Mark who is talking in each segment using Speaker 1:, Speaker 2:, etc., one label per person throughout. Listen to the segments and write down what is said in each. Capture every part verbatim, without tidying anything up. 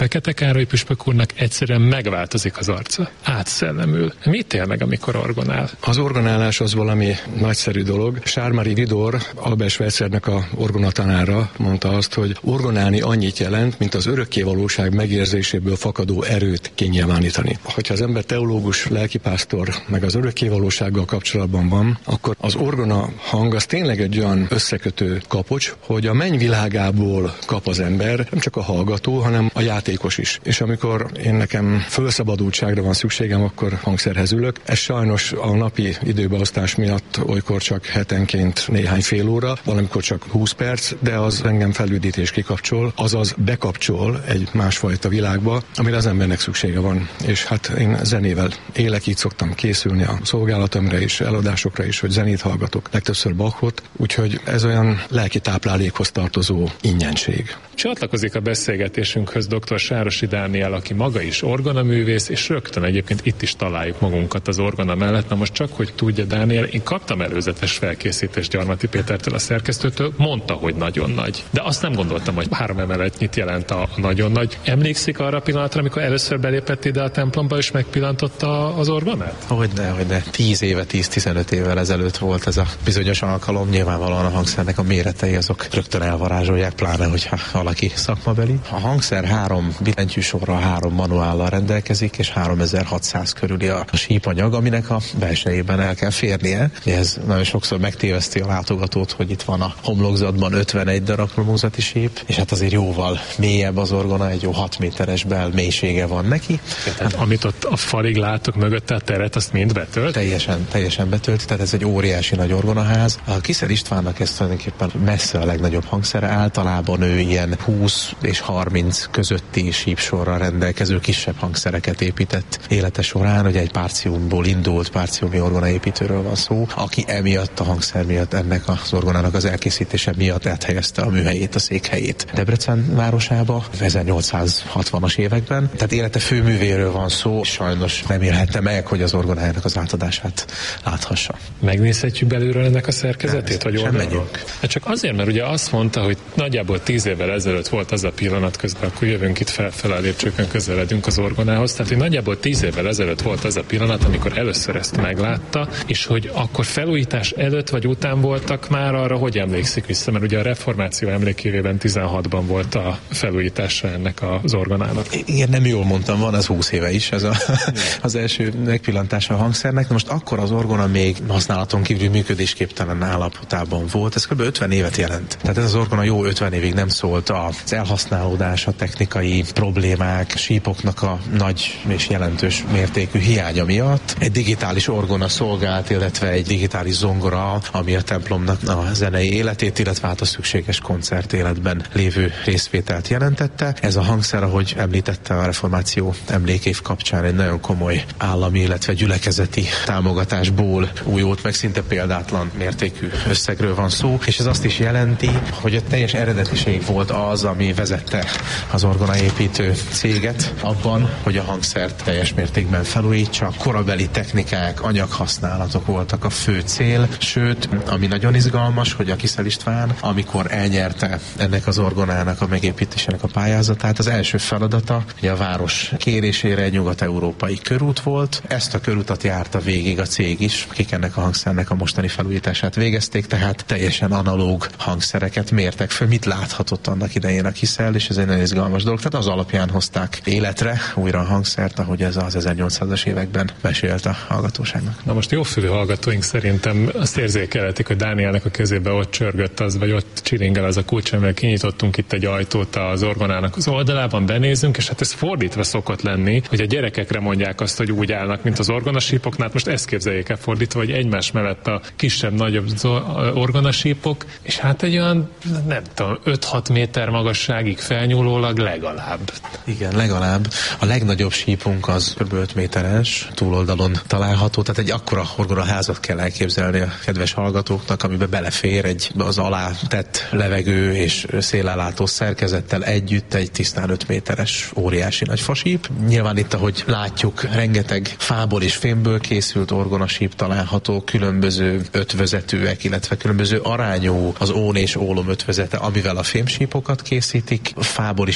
Speaker 1: Fekete Károly püspök úrnak egyszerűen megváltozik az arca. Átszellemül. Mit él meg, amikor orgonál?
Speaker 2: Az orgonálás az valami nagyszerű dolog. Sármári Vidor, Albert Schweitzernek a orgonatanára mondta azt, hogy orgonálni annyit jelent, mint az örökkévalóság megérzéséből fakadó erőt kinyilvánítani. Hogyha az ember teológus, lelkipásztor, meg az örökkévalósággal kapcsolatban van, akkor az orgona hang az tényleg egy olyan összekötő kapocs, hogy a mennyvilágából kap az ember, nem csak a hallgató, hanem a játékos is. És amikor én nekem fölszabadultságra van szükségem, akkor hangszerhez ülök. Ez sajnos a napi időbeosztás miatt olykor csak hetenként néhány fél óra, valamikor csak húsz perc, de az engem felüdítés kikapcsol, azaz bekapcsol egy másfajta világba, amire az embernek szüksége van. És hát én zenével élek, így szoktam készülni a szolgálatomra is, eladásokra is, hogy zenét hallgatok, legtöbbször Bachot, úgyhogy ez olyan lelki táplálékhoz tartozó ingyenség.
Speaker 1: Csatlakozik a beszélgetésünkhöz dr. Sárosi Dániel, aki maga is orgonaművész, és rögtön egyébként itt is találjuk magunkat az orgona mellett. Na most csak, hogy tudja Dániel, én kaptam előzetes felkészítést Gyarmati Pétertől, a szerkesztőtől, mondta, hogy nagyon nagy. De azt nem gondoltam, hogy három emeletnyit jelent a nagyon nagy. Emlékszik arra a pillanatra, amikor először belépett ide a templomba, és megpillantotta az orgonát?
Speaker 3: Hogyne, hogyne. Tíz éve, tíz-tizenöt évvel ezelőtt volt ez a bizonyos alkalom. Nyilvánvalóan a hangszernek a méretei azok rögtön elvarázsolják, pláne, hogyha valaki szakmabeli. A hangszer három billentyűsorral, három manuállal rendelkezik, és háromezer-hatszáz körüli a sípanyag, aminek a belsejében el kell férnie. Ez nagyon sokszor megtéveszti a látogatót, hogy itt van a homlokzatban ötvenegy darab homlokzati síp, és hát azért jóval mélyebb az orgona, egy jó hat méteres bel mélysége van neki.
Speaker 1: Tehát amit ott a falig látok mögötte, a teret, azt mind betölt?
Speaker 3: Teljesen, teljesen betölt, tehát ez egy óriási nagy orgonaház. A Kiszel Istvánnak ez tulajdonképpen messze a legnagyobb hangszere, általában ő ilyen húsz és harminc közötti sípsorral rendelkező kisebb hangszereket épített élete során, hogy egy Partiumból indult, Partiumi orgonaépítőről van szó, aki emiatt a hangszer miatt, ennek az orgonának az elkészítése miatt áthelyezte a műhelyét, a székhelyét Debrecen városába ezernyolcszázhatvanas években. Tehát élete főművéről van szó, sajnos nem élhette meg, hogy az orgonájának az átadását láthassa.
Speaker 1: Megnézhetjük belülről ennek a szerkezetét, vagy
Speaker 3: oldalról?
Speaker 1: Hát csak azért, mert ugye azt mondta, hogy nagyjából tíz évvel ezelőtt volt az a pillanat, közben akkor jövünk itt fel-fel a lépcsőkön, közeledünk az orgonához, tehát hogy nagyjából tíz évvel ezelőtt volt az a pillanat, amikor először ezt meglátta, és hogy akkor felújítás előtt vagy után voltak már arra, hogy emlékszik vissza, mert ugye a reformáció emlékévében tizenhatban volt a felújítása ennek az orgonának.
Speaker 3: Igen, nem jól mondtam, van az húsz éve is, ez a, az első megpillantása a hangszernek. Most akkor az orgona még használaton kívül működésképtelen állapotában volt, ez kb. ötven évet jelent. Tehát ez az orgona jó ötven évig nem szólt az elhasználódás, a technikai problémák, sípoknak a nagy és jelentős mértékű hiánya miatt. Egy digitális orgona szolgált, illetve egy digitális zongora, ami a templomnak a zenei életét, illetve hát a szükséges koncert életben lévő részvételt jelentette. Ez a hangszer, ahogy említette, a reformáció emlékév kapcsán egy nagyon komoly állami, illetve gyülekezeti támogatásból újult meg, szinte példátlan mértékű összegről van szó, és ez azt is jelenti, hogy a teljes eredetiség volt az, ami vezette az orgonaépítő céget abban, hogy a hangszert teljes mértékben felújítsa. Korabeli technikák, anyaghasználatok voltak a fő cél, sőt, ami nagyon izgalmas, hogy a Kiszel István, amikor elnyerte ennek az orgonának a megépítésének a pályázatát, az első feladata, hogy a város kérésére egy nyugat-európai körút volt. Ezt a körutat járta végig a cég is, akik ennek a hangszernek a mostani felújítását végezték, tehát teljesen analóg hangszereket mértek föl, mit láthatott annak idején a Kiszel, és ez egy nagyon izgalmas dolog. Tehát az alapján hozták életre újra a hangszert, ahogy ez az ezernyolcszázas években mesélt a hallgatóságnak.
Speaker 1: Na most jófülű hallgatóink szerintem azt érzékelhetik, hogy Dánielnek a kezébe ott csörgött az, vagy ott csiringel az a kulcs, amivel kinyitottunk itt egy ajtót az orgonának az oldalában, benézünk, és hát ez fordítva szokott lenni, hogy a gyerekekre mondják azt, hogy úgy állnak, mint az orgonasípoknál. Most ezt képzeljék el fordítva, hogy egymás mellett a kisebb, nagyobb orgonasípok, és hát egy olyan, nem tudom, öt-hat méter magasságig felnyúlólag legalább.
Speaker 3: Igen, legalább. A legnagyobb sípunk az kb. öt méteres, túloldalon található, tehát egy akkora orgonaházat kell elképzelni a kedves hallgatóknak, amiben belefér egy az alá tett levegő és szélellátó szerkezettel együtt egy tisztán öt méteres óriási nagy fasíp. Nyilván itt, ahogy látjuk, rengeteg fából és fémből készült orgonasíp található, különböző ötvözetőek, illetve különböző arányú az ón és ólom ötvözete, amivel a fémsípokat készítik. Fából is van rengeteg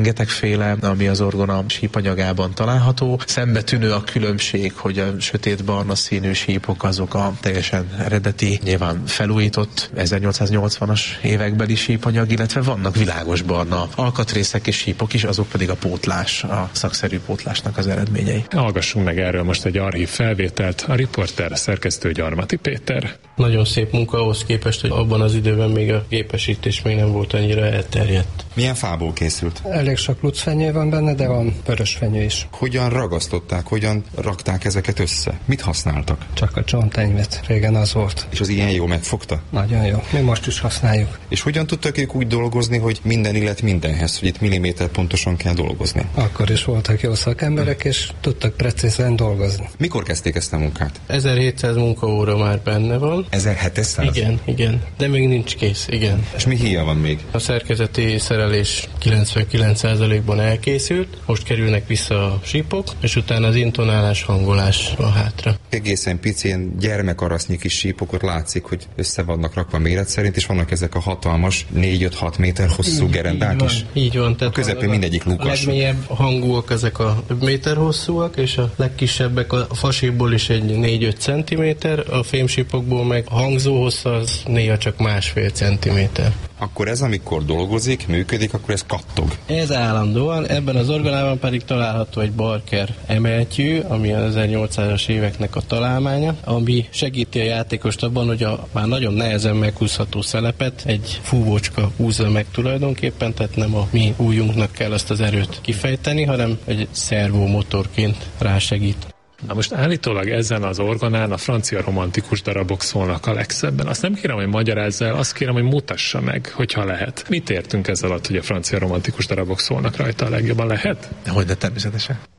Speaker 3: rengetegféle, ami az orgona sípanyagában található. Szembetűnő a különbség, hogy a sötétbarna színű sípok azok a teljesen eredeti, nyilván felújított ezernyolcszáznyolcvanas évekbeli sípanyag, illetve vannak világosbarna alkatrészek és sípok is, azok pedig a pótlás, a szakszerű pótlásnak az eredményei.
Speaker 1: Hallgassunk meg erről most egy archív felvételt, a riporter, a szerkesztő Gyarmati Péter.
Speaker 4: Nagyon szép munka ahhoz képest, hogy abban az időben még a gépesítés még nem volt annyira elterjedt.
Speaker 5: Milyen fából készült?
Speaker 6: Elég sok lucfenyő van benne, de van vörösfenyő is.
Speaker 5: Hogyan ragasztották, hogyan rakták ezeket össze? Mit használtak?
Speaker 6: Csak a csontenyvet. Régen az volt.
Speaker 5: És az ilyen jó megfogta?
Speaker 6: Nagyon jó. Mi most is használjuk.
Speaker 5: És hogyan tudtak ők úgy dolgozni, hogy minden illet mindenhez, hogy itt milliméter pontosan kell dolgozni?
Speaker 6: Akkor is voltak jó szakemberek, és tudtak precízen dolgozni.
Speaker 5: Mikor kezdték ezt a munkát?
Speaker 4: ezerhétszáz munkaóra már benne van.
Speaker 5: ezerhétszáz?
Speaker 4: Igen, igen. De még nincs kész, igen.
Speaker 5: És mi híja van még?
Speaker 4: A szerkezeti szerelés kilencvenkilenc százalékban elkészült, most kerülnek vissza a sípok, és utána az intonálás, hangolás van hátra.
Speaker 5: Egészen pici, ilyen gyermekarasznyi kis sípokot látszik, hogy össze vannak rakva méret szerint, és vannak ezek a hatalmas négy-öt-hat méter hosszú gerendák is.
Speaker 4: Így van. Tehát
Speaker 5: a közepén mindegyik lukas.
Speaker 4: A legmélyebb hangúak ezek a több méter hosszúak, és a legkisebbek a fasíból is egy négy-öt centiméter, a fémsípokból meg a hangzó hossza az néha csak másfél centiméter.
Speaker 5: Akkor ez, amikor dolgozik, működik, akkor ez kattog.
Speaker 4: Ez állandóan, ebben az orgonában pedig található egy Barker emeltyű, ami az ezernyolcszázas éveknek a találmánya, ami segíti a játékost abban, hogy a már nagyon nehezen meghúzható szelepet egy fúvócska húzza meg tulajdonképpen, tehát nem a mi ujjunknak kell azt az erőt kifejteni, hanem egy szervomotorként rásegít.
Speaker 1: Na most állítólag ezen az orgonán a francia romantikus darabok szólnak a legszebben. Azt nem kérem, hogy magyarázza el, azt kérem, hogy mutassa meg, hogyha lehet. Mit értünk ezzel alatt, hogy a francia romantikus darabok szólnak rajta a legjobban? Lehet?
Speaker 3: Hogy de természetesen.